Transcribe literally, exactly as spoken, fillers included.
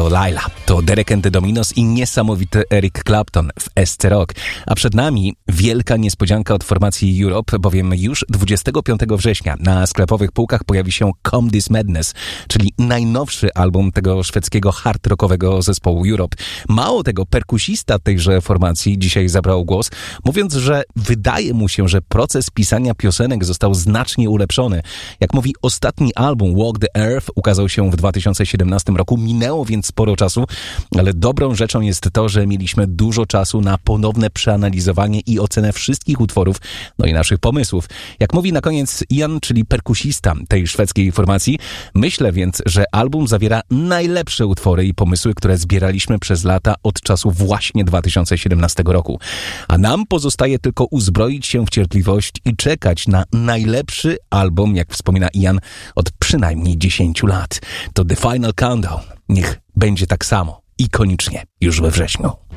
Laila. To Derek and the Dominos i niesamowity Eric Clapton w S C Rock. A przed nami wielka niespodzianka od formacji Europe, bowiem już dwudziestego piątego września na sklepowych półkach pojawi się Come This Madness, czyli najnowszy album tego szwedzkiego hard rockowego zespołu Europe. Mało tego, perkusista tejże formacji dzisiaj zabrał głos, mówiąc, że wydaje mu się, że proces pisania piosenek został znacznie ulepszony. Jak mówi, ostatni album Walk the Earth ukazał się w dwa tysiące siedemnastym roku, minęło więc sporo czasu, ale dobrą rzeczą jest to, że mieliśmy dużo czasu na ponowne przeanalizowanie i ocenę wszystkich utworów, no i naszych pomysłów. Jak mówi na koniec Ian, czyli perkusista tej szwedzkiej formacji, myślę więc, że album zawiera najlepsze utwory i pomysły, które zbieraliśmy przez lata od czasu właśnie dwa tysiące siedemnastego roku. A nam pozostaje tylko uzbroić się w cierpliwość i czekać na najlepszy album, jak wspomina Ian, od przynajmniej dziesięciu lat. To The Final Countdown. Niech będzie tak samo, ikonicznie, już we wrześniu.